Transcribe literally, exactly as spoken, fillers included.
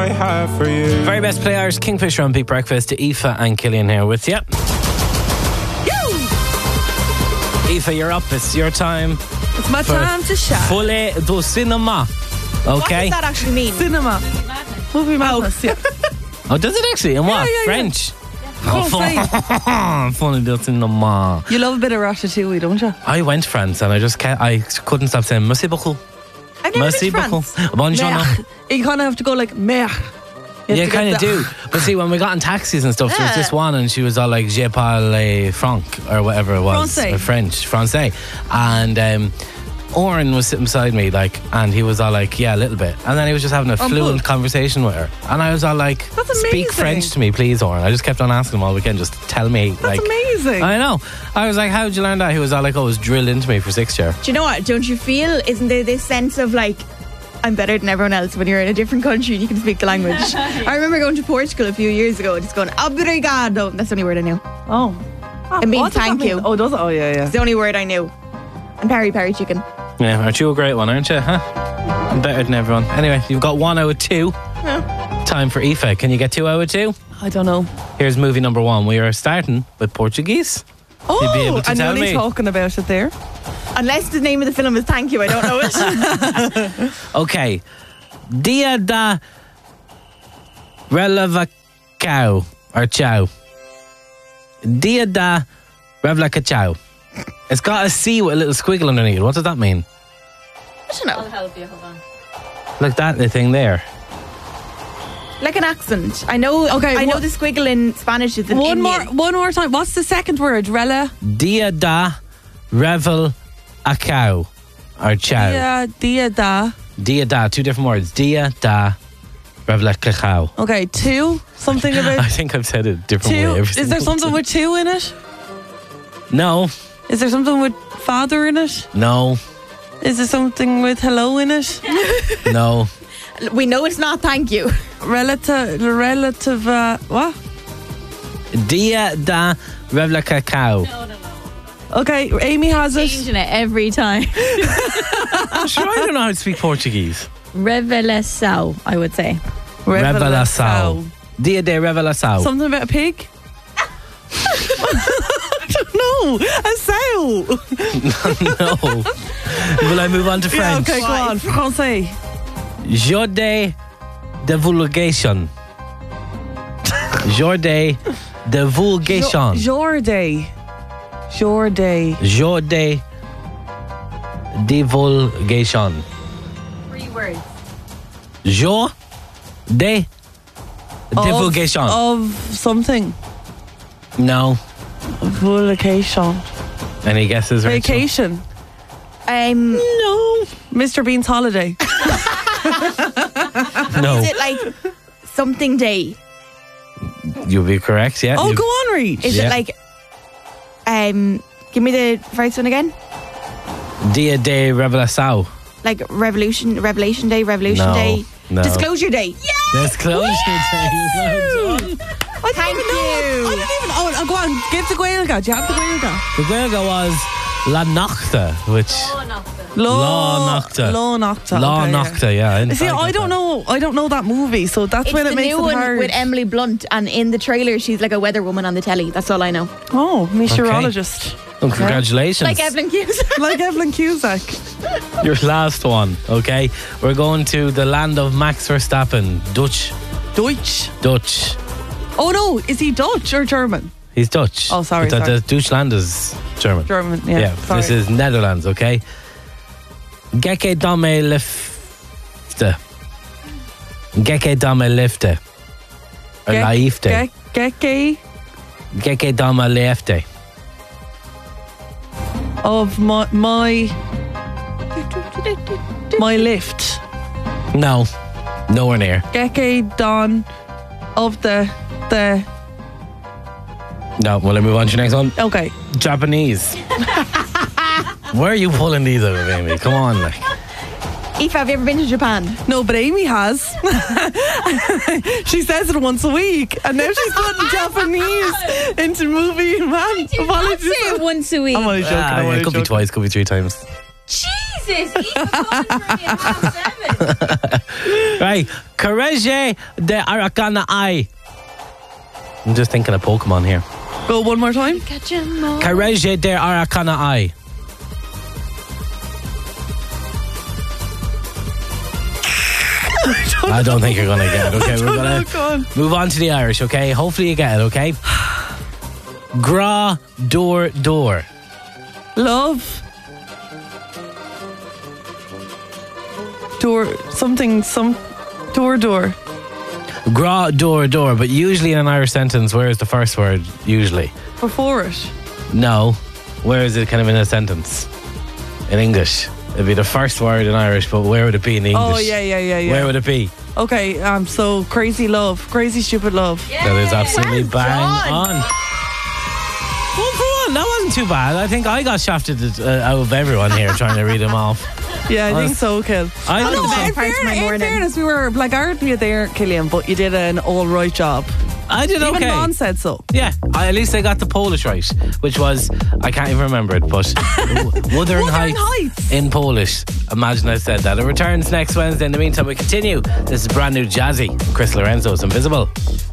I have for you. Very best players, Kingfisher on Peak Breakfast. Aoife and Killian here with you. Aoife, you're up. It's your time. It's my time to shine. Folie do cinema. Okay. What does that actually mean? Cinema. Movie madness, yeah. Oh, does it actually? In what? Yeah, yeah, yeah. French? Oh, Oh, Folie do cinema. You love a bit of ratatouille, don't you? I went to France and I just can't, I couldn't stop saying merci beaucoup. I've never Merci been to beaucoup. France. Bonjour. Meh. You kind of have to go like meh. You Yeah, have to kind of get do. the- But see, when we got in taxis and stuff, there was Yeah. this one and she was all like, Je parle franc, or whatever it was. Francais. Or French, Francais. And um, Oren was sitting beside me, like, and he was all like, yeah, a little bit. And then he was just having a Oh, fluent good. conversation with her. And I was all like, That's speak amazing. French to me, please, Oren. I just kept on asking him all weekend, just tell me. That's like, amazing. I know. I was like, how'd you learn that? He was all like, oh, it was drilled into me for sixth year. Do you know what? Don't you feel, isn't there this sense of like, I'm better than everyone else when you're in a different country and you can speak the language? I remember going to Portugal a few years ago and just going, obrigado. That's the only word I knew. Oh. It means What does that thank mean? you. Oh, does it? Oh, yeah, yeah. It's the only word I knew. And peri peri chicken. Yeah, aren't you a great one, aren't you? Huh? I'm better than everyone. Anyway, you've got one out of two. Time for Aoife. Can you get two out of two? I don't know. Here's movie number one. We are starting with Portuguese. Oh, You'd be able to I'm tell only me. talking about it there. Unless the name of the film is Thank You, I don't know it. Okay. Dia da Relevacao or Chow. Dia da Relevacao. It's got a C with a little squiggle underneath it. What does that mean? I don't know. I'll help you, hold on. Look, that the thing there. Like an accent. I know. Okay, I know what- the squiggle in Spanish is an One more, Indian. one more time. What's the second word? Rela? Dia da Revel Acao or Chow. Dia, dia da. Dia da, two different words. Dia da Relevacao. Okay, two. Something I about think I've said it a different two. way. every Is there single something time. with two in it? No, Is there something with father in it? no, Is there something with hello in it? no. We know it's not Thank You. Relative, relative, uh, what? Dia da Relevacao. No, no, no. Okay, Amy has it. Changing it every time. Sure, I don't know how to speak Portuguese. Revelação, I would say. Revelação. Dia de Revelação. Something about a pig? I don't know. A sow. No. Will I move on to Yeah, French? okay, go on. Francais. Jour de divulgation. Jour de divulgation. Your day. Your day. Jour de divulgation. Three words. Jour de divulgation. Of, of something. No. Vacation. Any guesses? Rachel? Vacation. Um, No. Mister Bean's holiday. No. Is it like something day? You'll be correct, yeah. Oh, You- go on, Reach. Is Yeah. it like, um, give me the first one again? Dia de Revelação. Like Revolution, Revelation Day, Revolution No, Day, no. Disclosure Day. Yeah. Disclosure day. Well done. I Thank didn't even know. you. I didn't even. Oh, oh, go on. Give the Gaelga. Do you have the Gaelga? The Gaelga was La Nocta, which Oh, no. Law Nocta. Law Nocta. La okay, yeah. Nocta, yeah. I didn't See, think I of don't that. know. I don't know that movie, so that's It's when the it makes new it one hard. with Emily Blunt, and in the trailer, she's like a weather woman on the telly. That's all I know. Oh, meteorologist. Oh, congratulations. Like Evelyn Cusack. Like Evelyn Cusack. Your last one, okay? We're going to the land of Max Verstappen. Dutch. Deutsch. Dutch. Oh no, is he Dutch or German? He's Dutch. Oh, sorry, I thought sorry. the Deutschland is German. German, yeah. Yeah, sorry. this is Netherlands, okay? Gekke dame lifte. Gekke dame lifte. Or Gek- laifte. Gek- Geke Gekke dame lifte. of my my my lift. No, nowhere near. Geke Don of the the. No, will I move on to your next one? Okay. Japanese. Where are you pulling these out of, Amy? Come on, like. Aoife, have you ever been to Japan? No, but Amy has. She says it once a week, and now she's putting Japanese into movie. Man, I'd apologies. say it once a week. I'm only joking. Ah, I'm yeah, only it could be joking. twice, could be three times. Jesus. Jesus, he's coming for me at half seven. Right. Courage de Aracana I. I'm just thinking of Pokemon here. Go one more time. Catch him all. Courage de Aracana I. I don't think you're going to get it. Okay, we're going to move on to the Irish, okay? Hopefully you get it, okay? Gra door door. Love. Door. Something. Some. Door door. Gra door door. But usually in an Irish sentence, where is the first word? Usually. Before it. No. Where is it kind of in a sentence? In English. It'd be the first word in Irish, but where would it be in English? Oh, yeah, yeah, yeah, yeah. Where would it be? Okay, um, so crazy love. Crazy stupid love. That is absolutely Well bang done. on. One for one. That wasn't too bad. I think I got shafted uh, out of everyone here trying to read them off. Yeah, I Well, think so, Kill. I One of think the so. best parts of my in morning. fairness, we were blackguarding you there, Killian, but you did an all right job. I did Even okay. Ron said so. Yeah, I, at least I got the Polish right, which was, I can't even remember it, but Wuthering Heights, Heights. in Polish. Imagine I said that. It returns next Wednesday. In the meantime, we continue. This is brand new Jazzy. Chris Lorenzo's Invisible.